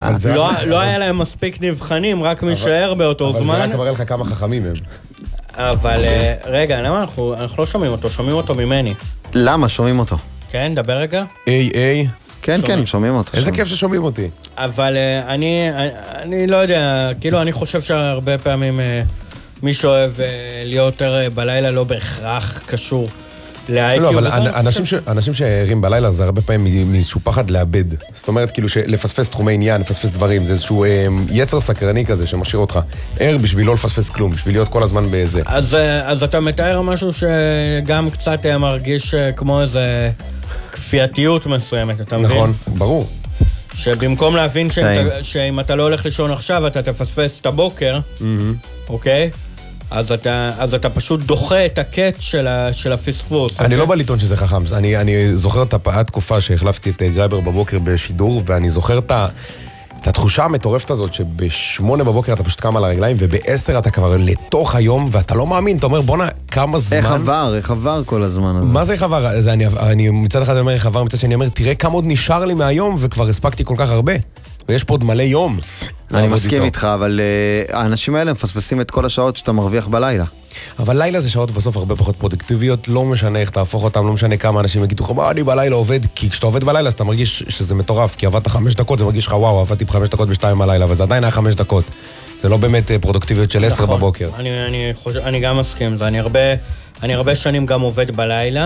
לא היה להם מספיק נבחנים, רק משאר באותו זמן. אבל זה רק מראה לך כמה חכמים הם. אבל רגע, למה אנחנו לא שומעים אותו? שומעים אותו ממני. למה? שומעים אותו. כן, דבר רגע. איי. כן, כן, שומעים אותו. איזה כיף ששומעים אותי. אבל אני לא יודע, כאילו אני חושב שהרבה פעמים מי שאוהב להיות יותר בלילה לא בהכרח קשור ל-IQ. לא, אבל אנשים שערים בלילה זה הרבה פעמים מאיזשהו פחד לאבד. זאת אומרת, כאילו לפספס תחומי עניין, לפספס דברים, זה איזשהו יצר סקרני כזה שמשאיר אותך ער בשביל לא לפספס כלום, בשביל להיות כל הזמן באיזה. אז אתה מתאר משהו שגם קצת מרגיש כמו איזה כפייתיות מסוימת, אתה מבין? נכון, ברור. שבמקום להבין שאם אתה לא הולך לישון עכשיו, אתה תפספס את הבוקר, אוקיי? אז אתה פשוט דוחה את הקט של הפספוס. אני לא בא לטעון שזה חכם. אני זוכר את התקופה שהחלפתי את גרייבר בבוקר בשידור, ואני זוכר את התחושה המטורפת הזאת שב8 בבוקר אתה פשוט קם על הרגליים, וב10 אתה כבר לתוך היום, ואתה לא מאמין, אתה אומר בונה, כמה זמן... איך עבר כל הזמן הזה? מה זה איך עבר? אני מצד אחד אומר איך עבר, מצד שני אומר, תראה כמה עוד נשאר לי מהיום, וכבר הספקתי כל כך הרבה. ויש פה עוד מלא יום. אני מסכים איתך, אבל האנשים האלה מפספסים את כל השעות שאתה מרוויח בלילה. אבל לילה זה שעות בסוף הרבה פחות פרודקטיביות, לא משנה איך תהפוך אותם, לא משנה כמה אנשים יגידו לך, אני בלילה עובד, כי כשאתה עובד בלילה אז אתה מרגיש שזה מטורף, כי עבדת 5 דקות, זה מרגיש לך וואו, עבדתי ב5 דקות ב2 בלילה, אבל זה עדיין היה 5 דקות. זה לא באמת פרודקטיביות של 10 בבוקר. אני גם מסכים, אני הרבה שנים גם עובד בלילה,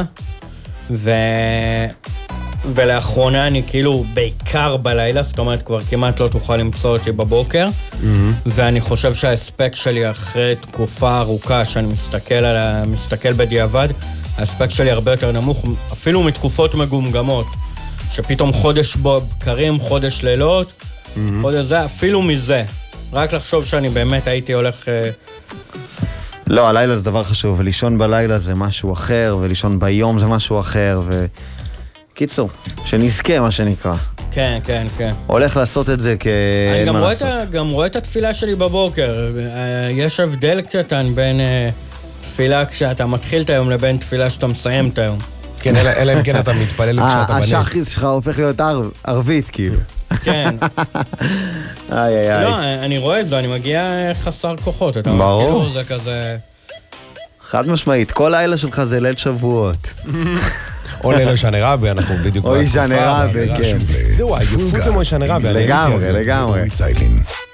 ולאחרונה אני כאילו בעיקר בלילה, זאת אומרת כבר כמעט לא תוכל למצוא אותי בבוקר, ואני חושב שהאספקט שלי אחרי תקופה ארוכה שאני מסתכל בדיעבד, האספקט שלי הרבה יותר נמוך, אפילו מתקופות מגומגמות, שפתאום חודש בקרים, חודש לילות, חודש זה, אפילו מזה. רק לחשוב שאני באמת הייתי הולך... לא, הלילה זה דבר חשוב, ולישון בלילה זה משהו אחר, ולישון ביום זה משהו אחר, קיצור, שנזכה מה שנקרא. כן, כן, כן. הולך לעשות את זה אני גם רואה את התפילה שלי בבוקר. יש הבדל קטן בין תפילה כשאתה מתחיל את היום לבין תפילה שאתה מסיים את היום. כן, אלא אם כן אתה מתפלל כשאתה בנץ. השחיס שלך הופך להיות ערבית, כאילו. כן. לא, אני רואה את זה, אני מגיע חסר כוחות. ברור. זה כזה... חד משמעית, כל לילה שלך זה ליל שבועות. או לילה שני רבי, אנחנו בדיוק... או שני רבי, כן. זהו, היפות זה מוי שני רבי. לגמרי.